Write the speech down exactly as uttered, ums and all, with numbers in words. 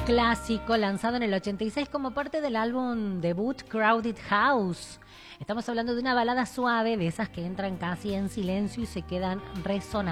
clásico lanzado en el ochenta y seis como parte del álbum debut Crowded House. Estamos hablando de una balada suave, de esas que entran casi en silencio y se quedan resonando.